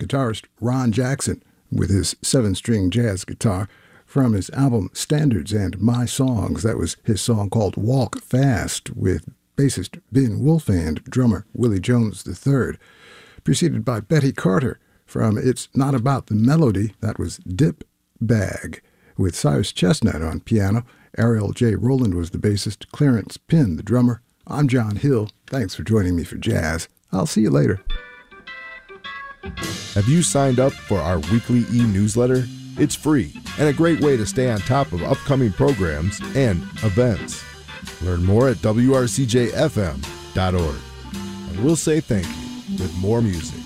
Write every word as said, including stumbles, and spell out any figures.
guitarist Ron Jackson with his seven-string jazz guitar from his album Standards and My Songs. That was his song called Walk Fast with bassist Ben Wolf and drummer Willie Jones the third, preceded by Betty Carter from It's Not About the Melody. That was Dip Bag with Cyrus Chestnut on piano. Ariel J. Rowland was the bassist, Clarence Pinn the drummer. I'm John Hill. Thanks for joining me for jazz. I'll see you later. Have you signed up for our weekly e-newsletter? It's free and a great way to stay on top of upcoming programs and events. Learn more at W R C J F M dot org. And we'll say thank you with more music.